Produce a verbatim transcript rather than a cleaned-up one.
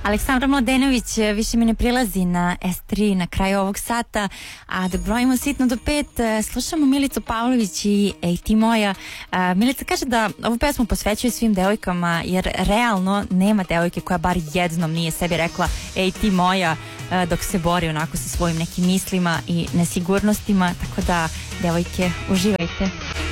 Aleksandra Mladenović više mi ne prilazi na es tri na kraju ovog sata, a dok brojimo sitno do pet, slušamo Milicu Pavlović i Ej ti moja. Milica kaže da ovu pesmu posvećuje svim devojkama, jer realno nema devojke koja bar jednom nije sebi rekla ej ti moja dok se bori onako sa svojim nekim mislima i nesigurnostima, tako da devojke, uživajte.